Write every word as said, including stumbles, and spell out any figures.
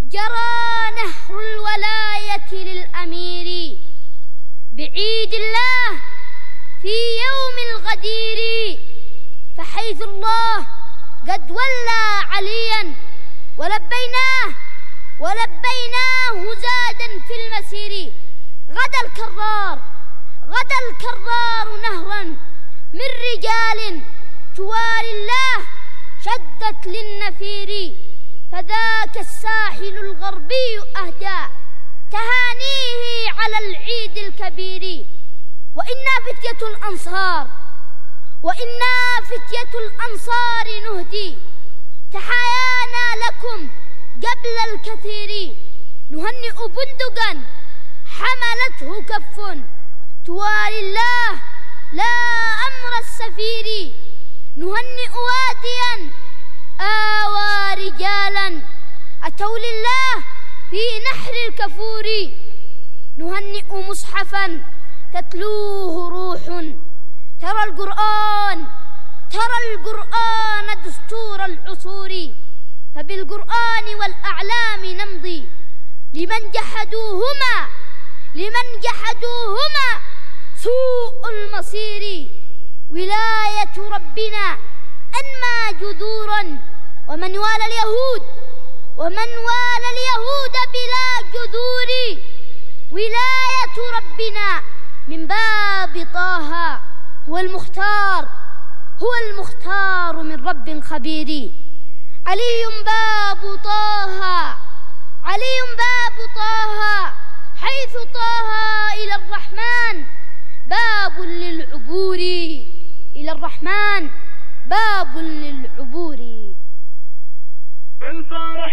جرى نهر الولاية للأمير بعيد الله في يوم الغدير، فحيث الله قد ولى عليا ولبيناه ولبيناه زادا في المسير. غدا الكرار غدا الكرار نهرا من رجال توالي الله شدت للنفير، فذاك الساحل الغربي أهدى تهانيه على العيد الكبير. وإنا فتية الأنصار وإنا فتية الأنصار نهدي تحايانا لكم قبل الكثير. نهنئ بندقا حملته كف توالي الله لا أمر السفير. نهنئ واديا آوى رجالا أتوا لله في نحر الكفور. نهنئ مصحفا تتلوه روح ترى القرآن ترى القرآن دستور العصور، فبالقرآن والأعلام نمضي لمن جحدوهما لمن جحدوهما سوء المصير. ولاية ربنا أنمى جذورا ومن والى اليهود ومن والى اليهود بلا جذور. ولاية ربنا من باب طه هو المختار هو المختار من رب خبير. علي باب طه علي باب طه حيث طه إلى الرحمن باب للعبور إلى الرحمن باب للعبور.